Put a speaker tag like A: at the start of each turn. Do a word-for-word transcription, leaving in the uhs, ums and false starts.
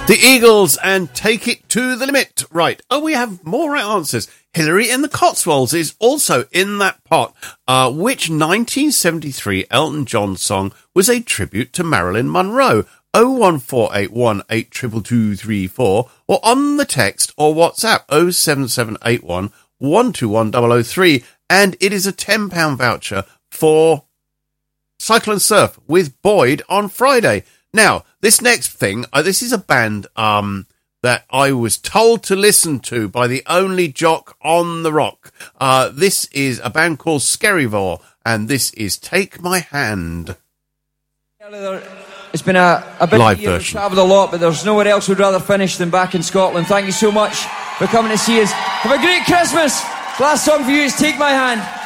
A: The Eagles and Take It to the Limit. Right. Oh, we have more right answers. Hillary in the Cotswolds is also in that pot. Uh, which nineteen seventy-three Elton John song was a tribute to Marilyn Monroe? oh one four eight one eight two two two three four or on the text or WhatsApp oh seven seven eight one one two one zero zero three. And it is a ten pound voucher for Cycle and Surf with Boyd on Friday. Now, this next thing, uh, this is a band um, that I was told to listen to by the only jock on the rock. Uh, this is a band called Skerryvore, and this is Take My Hand.
B: It's been a, a bit
A: Live
B: of a year. We've
A: version.
B: travelled a lot, but there's nowhere else we'd rather finish than back in Scotland. Thank you so much for coming to see us. Have a great Christmas. Last song for you is Take My Hand.